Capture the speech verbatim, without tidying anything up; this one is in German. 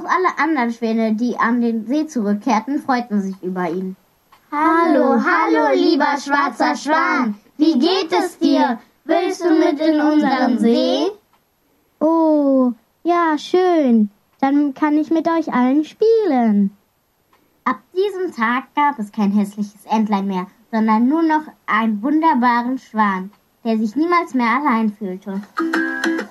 alle anderen Schwäne, die an den See zurückkehrten, freuten sich über ihn. Hallo, hallo, lieber schwarzer Schwan. Wie geht es dir? Willst du mit in unseren See? Oh, ja, schön. Dann kann ich mit euch allen spielen. Ab diesem Tag gab es kein hässliches Entlein mehr, sondern nur noch einen wunderbaren Schwan, der sich niemals mehr allein fühlte.